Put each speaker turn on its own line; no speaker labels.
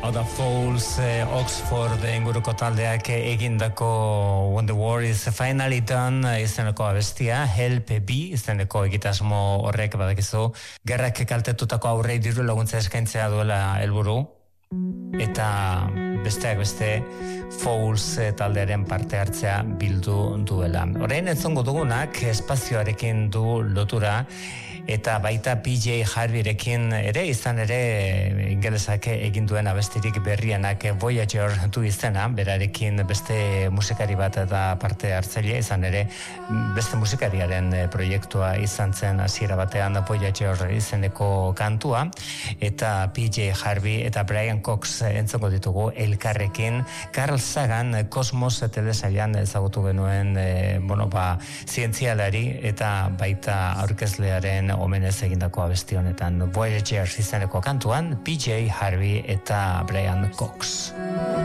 da Falls, Oxford inguruko taldeak egindako When the War is Finally Done izeneko abestia, Help Be izeneko egitasmo horrek badakizu gerrak kaltetutako aurrei diru laguntza eskaintzea duela helburu eta besteak beste Falls taldearen parte hartzea bildu duela. Orain entzongo dugunak espazioarekin du lotura eta baita PJ Harveyrekin ere izan ere ingelesak egin duen abestirik berrienak Voyager du izena, berarekin beste musikari bat eta parte hartzaile izan ere beste musikariaren proiektua izan zen hasiera batean Voyager izeneko kantua eta PJ Harvey eta Brian Cox entzongo ditugu elkarrekin. Carl Sagan Kosmos telesailan ezagutu genuen zientzialari eta baita aurkezlearen omenez egindako abesti honetan Voyager izeneko kantuan PJ Harvey eta Brian Cox.